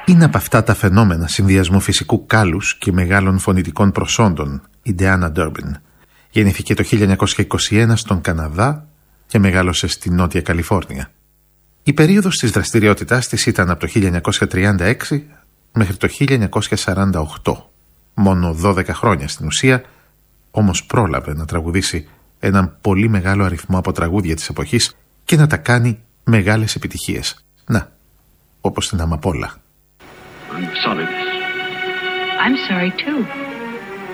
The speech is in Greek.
Είναι από αυτά τα φαινόμενα συνδυασμού φυσικού κάλους και μεγάλων φωνητικών προσόντων η Diana Durbin. Γεννήθηκε το 1921 στον Καναδά και μεγάλωσε στη Νότια Καλιφόρνια. Η περίοδος της δραστηριότητάς της ήταν από το 1936 μέχρι το 1948. Μόνο 12 χρόνια στην ουσία, όμως πρόλαβε να τραγουδήσει έναν πολύ μεγάλο αριθμό από τραγούδια της εποχής και να τα κάνει μεγάλες επιτυχίες. Να, όπως την Αμαπόλα. I'm sorry too.